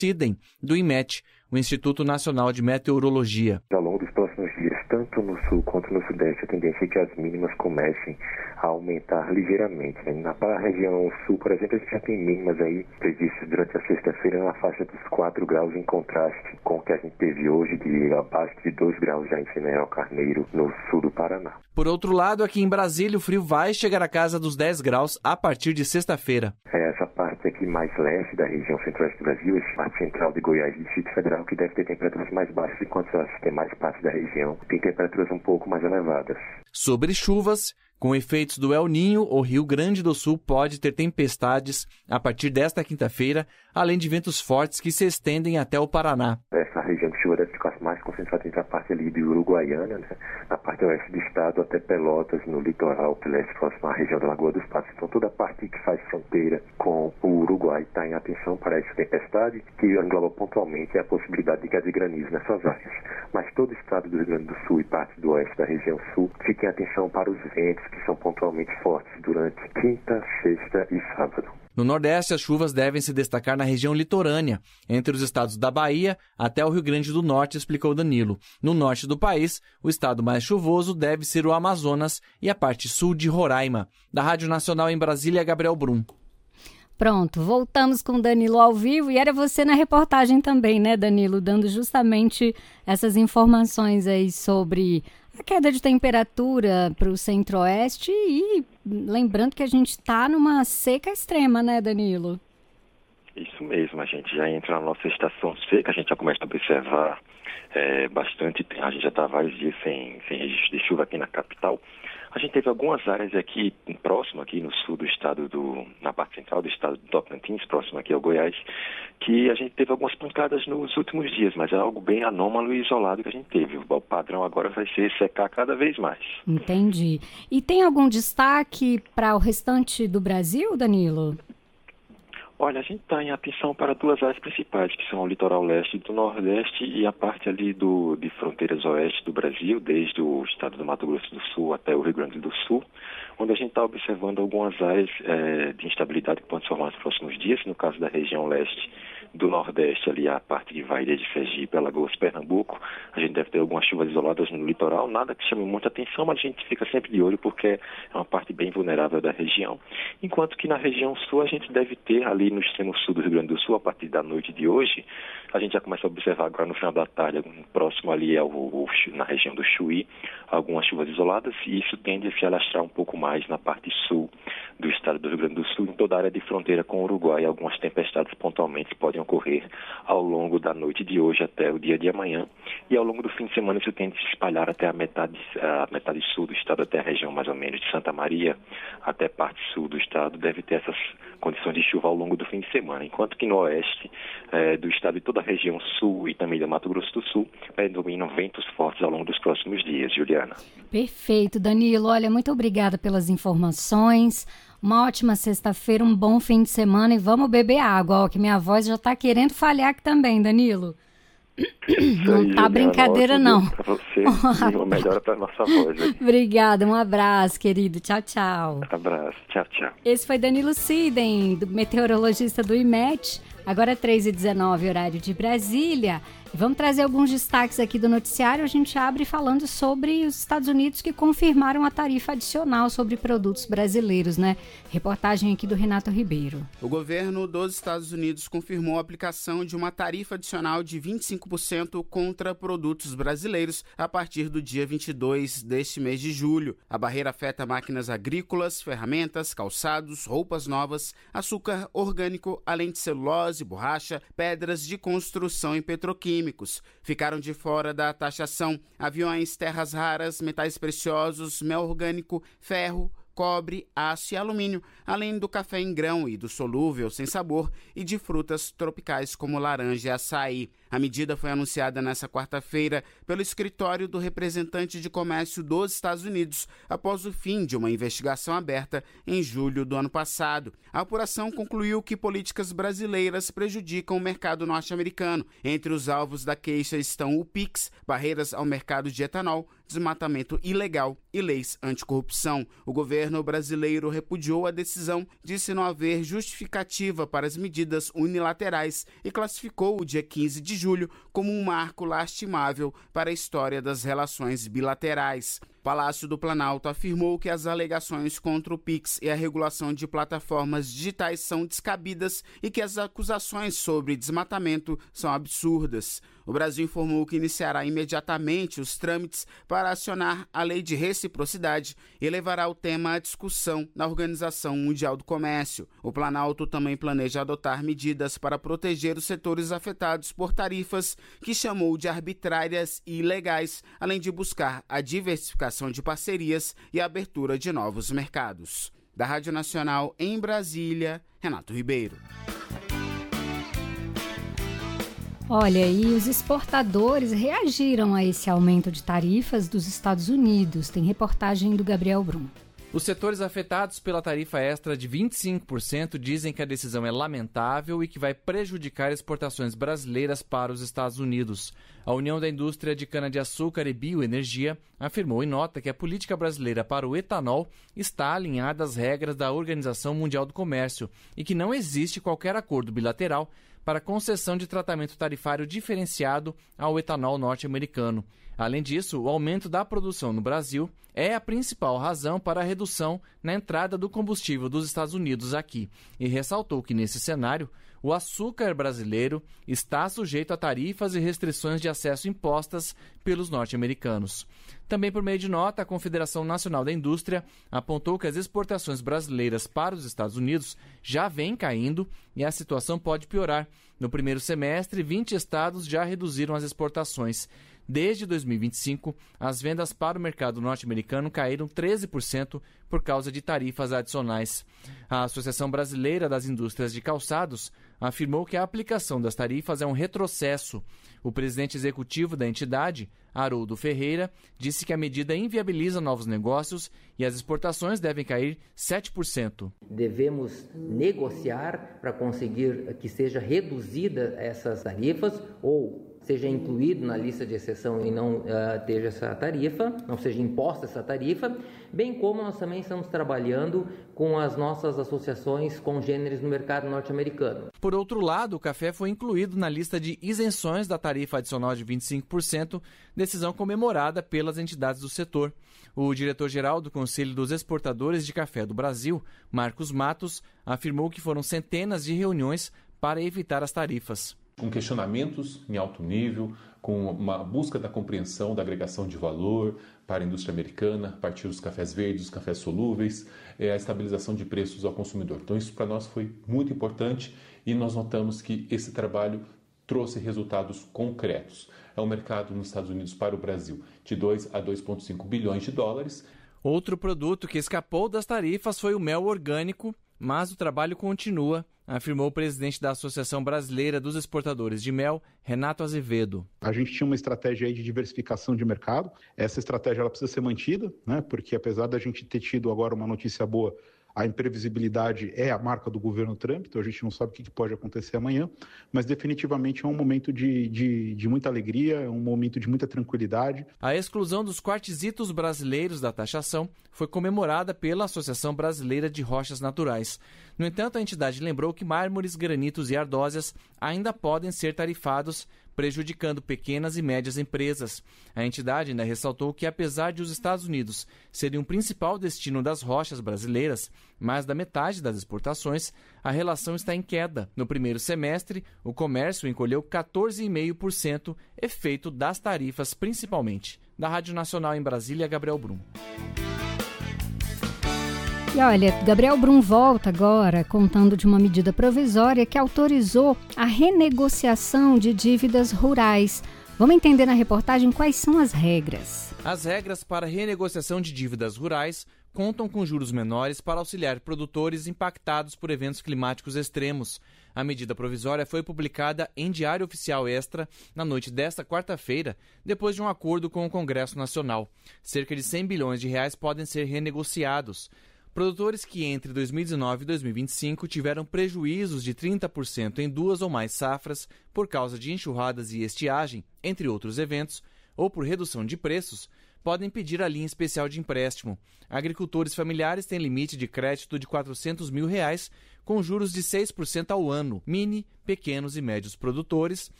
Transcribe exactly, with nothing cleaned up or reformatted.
Sidem, do I M E T, o Instituto Nacional de Meteorologia. Ao longo dos próximos dias, tanto no sul quanto no sudeste, a tendência é que as mínimas comecem a aumentar ligeiramente. Né? Na região sul, por exemplo, a gente já tem mínimas aí previstas durante a sexta-feira na faixa dos quatro graus, em contraste com o que a gente teve hoje, de abaixo de dois graus já em General Carneiro, no sul do Paraná. Por outro lado, aqui em Brasília, o frio vai chegar à casa dos dez graus a partir de sexta-feira. É essa parte aqui mais leste da região centro-oeste do Brasil, essa parte central de Goiás e Distrito Federal, que deve ter temperaturas mais baixas, enquanto as demais partes da região têm temperaturas um pouco mais elevadas. Sobre chuvas, com efeitos do El Niño, o Rio Grande do Sul pode ter tempestades a partir desta quinta-feira, além de ventos fortes que se estendem até o Paraná. Essa região de chuva deve ficar mais concentrada entre a parte ali de Uruguaiana, né? Na parte oeste do estado, até Pelotas, no litoral leste, próximo à região da Lagoa dos Patos. Então toda a parte que faz fronteira com o Uruguai está em atenção para essa tempestade, que engloba pontualmente a possibilidade de queda de granizo nessas áreas. Mas todo o estado do Rio Grande do Sul e parte do oeste da região sul, fiquem atenção para os ventos que são pontualmente fortes durante quinta, sexta e sábado. No Nordeste, as chuvas devem se destacar na região litorânea, entre os estados da Bahia até o Rio Grande do Norte, explicou Danilo. No norte do país, o estado mais chuvoso deve ser o Amazonas e a parte sul de Roraima. Da Rádio Nacional em Brasília, Gabriel Brum. Pronto, voltamos com o Danilo ao vivo e era você na reportagem também, né, Danilo, dando justamente essas informações aí sobre a queda de temperatura para o centro-oeste e lembrando que a gente está numa seca extrema, né, Danilo? Isso mesmo, a gente já entra na nossa estação seca, a gente já começa a observar é, bastante, a gente já está há vários dias sem, sem registro de chuva aqui na capital. A gente teve algumas áreas aqui próximo, aqui no sul do estado, do, na parte central do estado do Tocantins, próximo aqui ao Goiás, que a gente teve algumas pancadas nos últimos dias, mas é algo bem anômalo e isolado que a gente teve. O padrão agora vai ser secar cada vez mais. Entendi. E tem algum destaque para o restante do Brasil, Danilo? Olha, a gente está em atenção para duas áreas principais, que são o litoral leste do Nordeste e a parte ali do, de fronteiras oeste do Brasil, desde o estado do Mato Grosso do Sul até o Rio Grande do Sul, onde a gente está observando algumas áreas é, de instabilidade que podem se formar nos próximos dias. No caso da região leste do Nordeste, ali a parte que vai desde Sergipe, Alagoas, Pernambuco, a gente deve ter algumas chuvas isoladas no litoral, nada que chame muita atenção, mas a gente fica sempre de olho porque é uma parte bem vulnerável da região. Enquanto que na região sul a gente deve ter ali no extremo sul do Rio Grande do Sul, a partir da noite de hoje, a gente já começa a observar agora no final da tarde, próximo ali ao, ao, na região do Chuí, algumas chuvas isoladas, e isso tende a se alastrar um pouco mais na parte sul do estado do Rio Grande do Sul, em toda a área de fronteira com o Uruguai. Algumas tempestades pontualmente podem ocorrer ao longo da noite de hoje até o dia de amanhã, e ao longo do fim de semana isso tende a se espalhar até a metade, a metade sul do estado, até a região mais ou menos de Santa Maria, até parte sul do estado, deve ter essas condições de chuva ao longo do fim de semana, enquanto que no oeste eh, do estado e toda a região sul e também do Mato Grosso do Sul predominam ventos fortes ao longo dos próximos dias, Juliana. Perfeito, Danilo. Olha, muito obrigada pelas informações. Uma ótima sexta-feira, um bom fim de semana e vamos beber água, ó, que minha voz já está querendo falhar aqui também, Danilo. Não aí, tá Juliana, brincadeira, não. Para você e uma melhora para nossa voz. Aí. Obrigada, um abraço, querido. Tchau, tchau. Abraço, tchau, tchau. Esse foi Danilo Sidem, do meteorologista do I M E T. Agora é três e dezenove, horário de Brasília. E vamos trazer alguns destaques aqui do noticiário. A gente abre falando sobre os Estados Unidos que confirmaram a tarifa adicional sobre produtos brasileiros, né? Reportagem aqui do Renato Ribeiro. O governo dos Estados Unidos confirmou a aplicação de uma tarifa adicional de vinte e cinco por cento contra produtos brasileiros a partir do dia vinte e dois deste mês de julho. A barreira afeta máquinas agrícolas, ferramentas, calçados, roupas novas, açúcar orgânico, além de celulose, borracha, pedras de construção e petroquímicos. Ficaram de fora da taxação aviões, terras raras, metais preciosos, mel orgânico, ferro, cobre, aço e alumínio, além do café em grão e do solúvel sem sabor e de frutas tropicais como laranja e açaí. A medida foi anunciada nesta quarta-feira pelo escritório do representante de comércio dos Estados Unidos após o fim de uma investigação aberta em julho do ano passado. A apuração concluiu que políticas brasileiras prejudicam o mercado norte-americano. Entre os alvos da queixa estão o PIX, barreiras ao mercado de etanol, desmatamento ilegal e leis anticorrupção. O governo brasileiro repudiou a decisão, disse não haver justificativa para as medidas unilaterais e classificou o dia quinze de julho como um marco lastimável para a história das relações bilaterais. O Palácio do Planalto afirmou que as alegações contra o PIX e a regulação de plataformas digitais são descabidas e que as acusações sobre desmatamento são absurdas. O Brasil informou que iniciará imediatamente os trâmites para acionar a lei de reciprocidade e levará o tema à discussão na Organização Mundial do Comércio. O Planalto também planeja adotar medidas para proteger os setores afetados por tarifas que chamou de arbitrárias e ilegais, além de buscar a diversificação de parcerias e a abertura de novos mercados. Da Rádio Nacional em Brasília, Renato Ribeiro. Olha, e os exportadores reagiram a esse aumento de tarifas dos Estados Unidos. Tem reportagem do Gabriel Brum. Os setores afetados pela tarifa extra de vinte e cinco por cento dizem que a decisão é lamentável e que vai prejudicar exportações brasileiras para os Estados Unidos. A União da Indústria de Cana-de-Açúcar e Bioenergia afirmou em nota que a política brasileira para o etanol está alinhada às regras da Organização Mundial do Comércio e que não existe qualquer acordo bilateral para concessão de tratamento tarifário diferenciado ao etanol norte-americano. Além disso, o aumento da produção no Brasil é a principal razão para a redução na entrada do combustível dos Estados Unidos aqui, e ressaltou que, nesse cenário, o açúcar brasileiro está sujeito a tarifas e restrições de acesso impostas pelos norte-americanos. Também por meio de nota, a Confederação Nacional da Indústria apontou que as exportações brasileiras para os Estados Unidos já vêm caindo e a situação pode piorar. No primeiro semestre, vinte estados já reduziram as exportações. Desde dois mil e vinte e cinco, as vendas para o mercado norte-americano caíram treze por cento por causa de tarifas adicionais. A Associação Brasileira das Indústrias de Calçados afirmou que a aplicação das tarifas é um retrocesso. O presidente executivo da entidade, Haroldo Ferreira, disse que a medida inviabiliza novos negócios e as exportações devem cair sete por cento. Devemos negociar para conseguir que seja reduzida essas tarifas ou seja incluído na lista de exceção e não uh, esteja essa tarifa, não seja imposta essa tarifa, bem como nós também estamos trabalhando com as nossas associações congêneres no mercado norte-americano. Por outro lado, o café foi incluído na lista de isenções da tarifa adicional de vinte e cinco por cento, decisão comemorada pelas entidades do setor. O diretor-geral do Conselho dos Exportadores de Café do Brasil, Marcos Matos, afirmou que foram centenas de reuniões para evitar as tarifas. Com questionamentos em alto nível, com uma busca da compreensão da agregação de valor para a indústria americana, a partir dos cafés verdes, dos cafés solúveis, a estabilização de preços ao consumidor. Então isso para nós foi muito importante e nós notamos que esse trabalho trouxe resultados concretos. É um mercado nos Estados Unidos para o Brasil de dois a dois vírgula cinco bilhões de dólares. Outro produto que escapou das tarifas foi o mel orgânico, mas o trabalho continua, afirmou o presidente da Associação Brasileira dos Exportadores de Mel, Renato Azevedo. A gente tinha uma estratégia aí de diversificação de mercado. Essa estratégia ela precisa ser mantida, né? Porque apesar da gente ter tido agora uma notícia boa, a imprevisibilidade é a marca do governo Trump, então a gente não sabe o que pode acontecer amanhã, mas definitivamente é um momento de, de, de muita alegria, é um momento de muita tranquilidade. A exclusão dos quartzitos brasileiros da taxação foi comemorada pela Associação Brasileira de Rochas Naturais. No entanto, a entidade lembrou que mármores, granitos e ardósias ainda podem ser tarifados, prejudicando pequenas e médias empresas. A entidade ainda ressaltou que, apesar de os Estados Unidos serem o principal destino das rochas brasileiras, mais da metade das exportações, a relação está em queda. No primeiro semestre, o comércio encolheu quatorze vírgula cinco por cento, efeito das tarifas principalmente. Da Rádio Nacional em Brasília, Gabriel Brum. E olha, Gabriel Brum volta agora contando de uma medida provisória que autorizou a renegociação de dívidas rurais. Vamos entender na reportagem quais são as regras. As regras para renegociação de dívidas rurais contam com juros menores para auxiliar produtores impactados por eventos climáticos extremos. A medida provisória foi publicada em Diário Oficial Extra na noite desta quarta-feira, depois de um acordo com o Congresso Nacional. Cerca de cem bilhões de reais podem ser renegociados. Produtores que entre dois mil e dezenove e dois mil e vinte e cinco tiveram prejuízos de trinta por cento em duas ou mais safras por causa de enxurradas e estiagem, entre outros eventos, ou por redução de preços, podem pedir a linha especial de empréstimo. Agricultores familiares têm limite de crédito de quatrocentos mil reais, com juros de seis por cento ao ano. Mini, pequenos e médios produtores